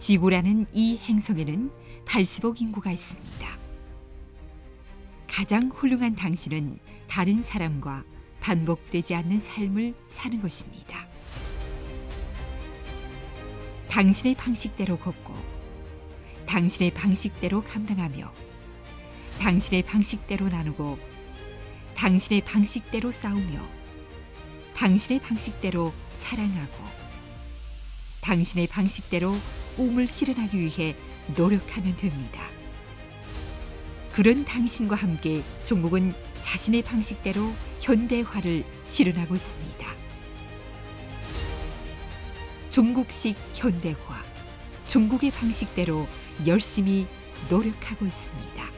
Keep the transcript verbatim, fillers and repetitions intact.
지구라는 이 행성에는 팔십억 인구가 있습니다. 가장 훌륭한 당신은 다른 사람과 반복되지 않는 삶을 사는 것입니다. 당신의 방식대로 걷고, 당신의 방식대로 감당하며, 당신의 방식대로 나누고, 당신의 방식대로 싸우며, 당신의 방식대로 사랑하고, 당신의 방식대로 꿈을 실현하기 위해 노력하면 됩니다. 그런 당신과 함께 종목은 자신의 방식대로 현대화를 실현하고 있습니다. 종국식 현대화, 종국의 방식대로 열심히 노력하고 있습니다.